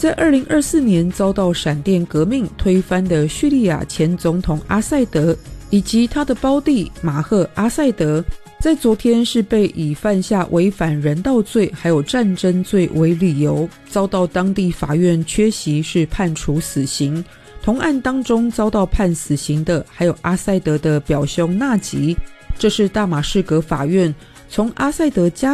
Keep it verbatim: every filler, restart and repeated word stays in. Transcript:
在二零二四年遭到闪电革命推翻的叙利亚前总统阿塞德以及他的胞弟马赫阿塞德，在昨天是被以犯下违反人道罪还有战争罪为理由，遭到当地法院缺席，是判处死刑。同案当中遭到判死刑的还有阿塞德的表兄纳吉，这是大马士革法院从阿塞德家